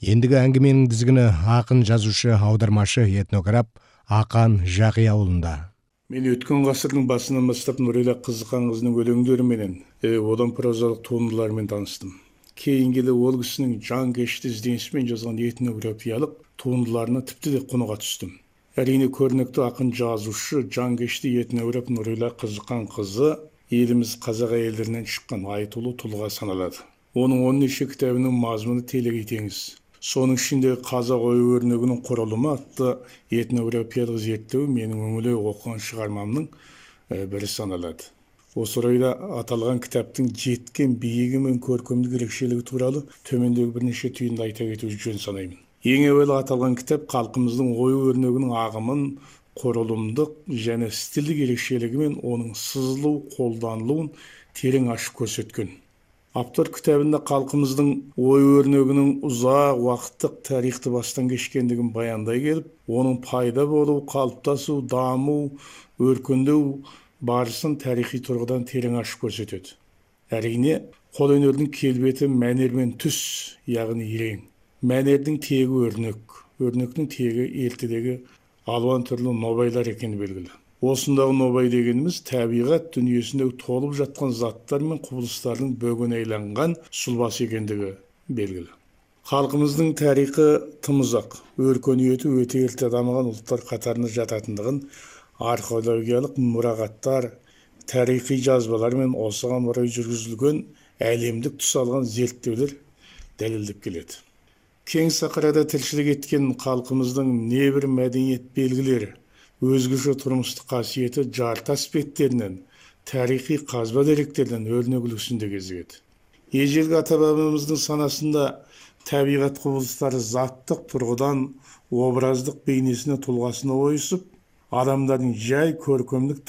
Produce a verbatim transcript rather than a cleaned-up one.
Ендігі әңгіменің дізгіні ақын, жазушы, аудармашы, этнограф Ақан Жақияұлында. Мен өткен ғасырдың басынан бастап Нұрила Қызықанқызының өлеңдеріменен, е, одан прозалық туындыларымен таныстым. Кейін келе ол кісінің жан кешті ізденісімен жазған этнографиялық туындыларына тіпті де құныға түстім. Әрине көрнекті ақын, жазушы, жан кешті этнограф Нұрила Қызықанқызы еліміз қазақ әйелдерінен шыққан айтулы тұлға саналады. Оның он неше кітабының мазмұны телегейтеңіз. Соның ішінде қазақ ою өрнегінің құрылымы атты этнографиялық зерттеу менің өңілі оқыған шығармамның бірі саналады. Осы орайда аталған кітаптың жеткен биігі мен көркемдік ерекшелігі туралы төмендегі бірнеше түйінді айта кету жөн санаймын. Ең әуелі аталған кітап халқымыздың ою өрнегінің ағымын, құрылымдық және стильдік ерекшелігі мен оның сызылу, қолданылуын терең ашып көрсеткен. Автор кітабында халқымыздың ой өрнегінің ұзақ уақыттық тарихты бастан кешкендігін баяндай келіп, оның пайда болу, қалыптасу, даму, өркендеу барысын тарихи тұрғыдан терең ашып көрсетеді. Әрине, қолөнердің келбеті мәнер мен түс, яғни ирең. Мәнердің тегі өрнек, өрнектің тегі ертедегі алуан түрлі нобайлар екені белгілі. Осындағы нобай дегеніміз табиғат дүниесіндегі толып жатқан заттар мен құбылыстардың бөгін айланған сұлбасы екендігі белгілі. Халқымыздың тарихы тым ұзақ, өркениеті өте ерте дамыған ұлттар қатарына жататындығын археологиялық мұрағаттар, тарихи жазбалар мен осыған орай жүргізілген әлемдік тұс алған зерттеулер дәлелдеп келеді. Кең сахарада тіршілік еткен халқымыздың небір мәдениет белгілері, өзгеше тұрмыстық қасиеті жартас беттерінен, тарихи қазба деректерден өрнек үлгісінде кезігеді. Ежелгі ата-бабамыздың санасында табиғат құбылыстары заттық тұрғыдан образдық бейнесіне, тұлғасына ойысып, адамдардың жай көркемдік